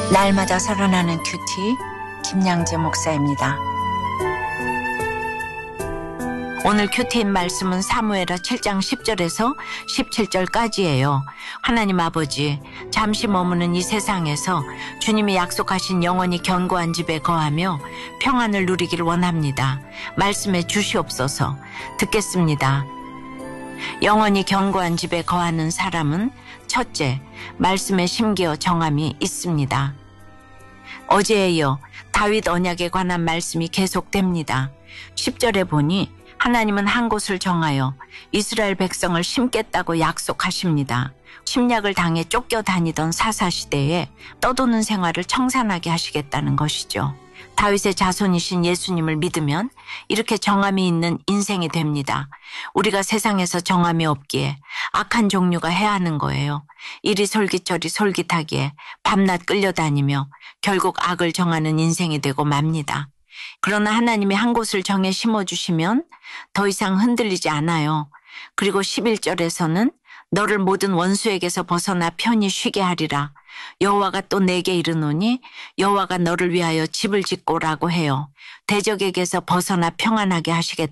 날마다 살아나는 큐티 김양재 목사입니다. 오늘 큐티인 말씀은 사무엘하 7장 10절에서 17절까지예요. 하나님 아버지, 잠시 머무는 이 세상에서 주님이 약속하신 영원히 견고한 집에 거하며 평안을 누리길 원합니다. 말씀해 주시옵소서. 듣겠습니다. 영원히 견고한 집에 거하는 사람은 첫째, 말씀에 심기어 정함이 있습니다. 어제에 이어 다윗 언약에 관한 말씀이 계속됩니다. 10절에 보니 하나님은 한 곳을 정하여 이스라엘 백성을 심겠다고 약속하십니다. 침략을 당해 쫓겨다니던 사사시대에 떠도는 생활을 청산하게 하시겠다는 것이죠. 다윗의 자손이신 예수님을 믿으면 이렇게 정함이 있는 인생이 됩니다. 우리가 세상에서 정함이 없기에 악한 종류가 해하는 거예요. 이리 솔깃저리 솔깃하기에 밤낮 끌려다니며 결국 악을 정하는 인생이 되고 맙니다. 그러나 하나님이 한 곳을 정해 심어주시면 더 이상 흔들리지 않아요. 그리고 11절에서는 너를 모든 원수에게서 벗어나 편히 쉬게 하리라. 여호와가 또 내게 이르노니 여호와가 너를 위하여 집을 짓고라고 해요. 대적에게서 벗어나 평안하게 하시겠다.